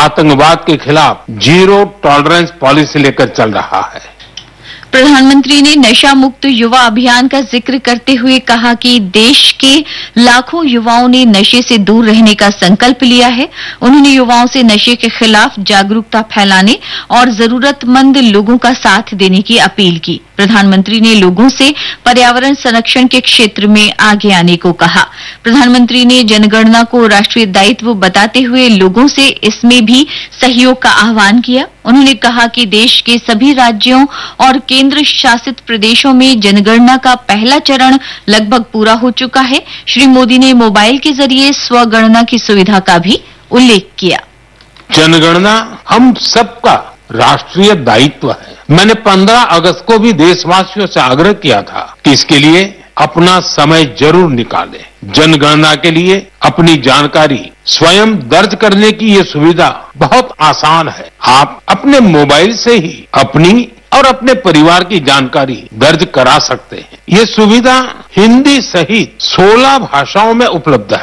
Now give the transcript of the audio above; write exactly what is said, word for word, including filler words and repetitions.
आतंकवाद के खिलाफ जीरो टॉलरेंस पॉलिसी लेकर चल रहा है। प्रधानमंत्री ने नशा मुक्त युवा अभियान का जिक्र करते हुए कहा कि देश के लाखों युवाओं ने नशे से दूर रहने का संकल्प लिया है। उन्होंने युवाओं से नशे के खिलाफ जागरूकता फैलाने और जरूरतमंद लोगों का साथ देने की अपील की। प्रधानमंत्री ने लोगों से पर्यावरण संरक्षण के क्षेत्र में आगे आने को कहा। प्रधानमंत्री ने जनगणना को राष्ट्रीय दायित्व बताते हुए लोगों से इसमें भी सहयोग का आह्वान किया। उन्होंने कहा कि देश के सभी राज्यों और केंद्र शासित प्रदेशों में जनगणना का पहला चरण लगभग पूरा हो चुका है। श्री मोदी ने मोबाइल के जरिए स्वगणना की सुविधा का भी उल्लेख किया। जनगणना हम सबका राष्ट्रीय दायित्व है। मैंने पंद्रह अगस्त को भी देशवासियों से आग्रह किया था कि इसके लिए अपना समय जरूर निकालें। जनगणना के लिए अपनी जानकारी स्वयं दर्ज करने की ये सुविधा बहुत आसान है। आप अपने मोबाइल से ही अपनी और अपने परिवार की जानकारी दर्ज करा सकते हैं। ये सुविधा हिंदी सहित सोलह भाषाओं में उपलब्ध है।